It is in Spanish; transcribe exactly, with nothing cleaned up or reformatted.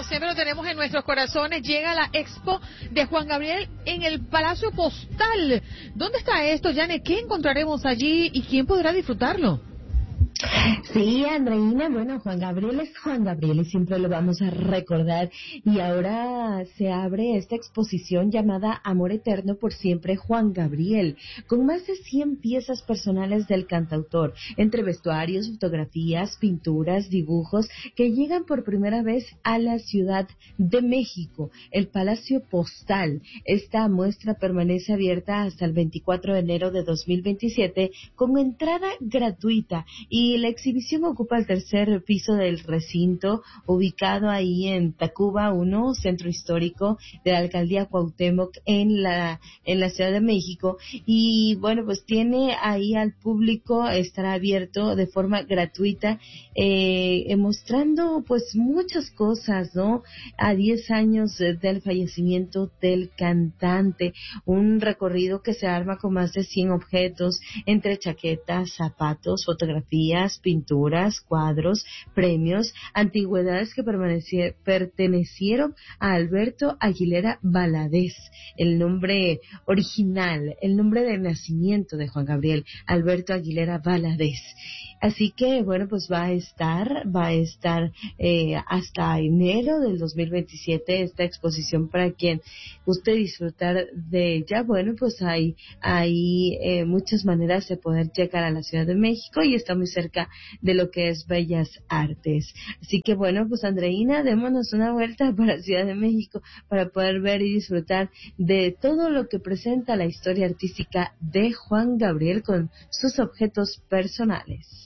siempre lo tenemos en nuestros corazones. Llega la expo de Juan Gabriel en el Palacio Postal. ¿Dónde está esto, Yane? ¿Qué encontraremos allí y quién podrá disfrutarlo? Sí, Andreina, bueno, Juan Gabriel es Juan Gabriel y siempre lo vamos a recordar. Y ahora se abre esta exposición llamada Amor Eterno por Siempre Juan Gabriel, con más de cien piezas personales del cantautor, entre vestuarios, fotografías, pinturas, dibujos, que llegan por primera vez a la Ciudad de México, el Palacio Postal. Esta muestra permanece abierta hasta el veinticuatro de enero de dos mil veintisiete con entrada gratuita, y la exhibición ocupa el tercer piso del recinto, ubicado ahí en Tacuba uno, centro histórico de la alcaldía Cuauhtémoc en la en la Ciudad de México. Y bueno, pues tiene ahí al público, estará abierto de forma gratuita, eh, mostrando pues muchas cosas, ¿no? A diez años del fallecimiento del cantante, un recorrido que se arma con más de cien objetos, entre chaquetas, zapatos, fotografías, pinturas, cuadros, premios, antigüedades que pertenecieron a Alberto Aguilera Valadez, el nombre original, el nombre de nacimiento de Juan Gabriel, Alberto Aguilera Valadez. Así que, bueno, pues va a estar, va a estar eh, hasta enero del dos mil veintisiete esta exposición para quien guste disfrutar de ella. Bueno, pues hay, hay eh, muchas maneras de poder llegar a la Ciudad de México y está muy cerca de lo que es Bellas Artes. Así que, bueno, pues Andreina, démonos una vuelta para Ciudad de México para poder ver y disfrutar de todo lo que presenta la historia artística de Juan Gabriel con sus objetos personales.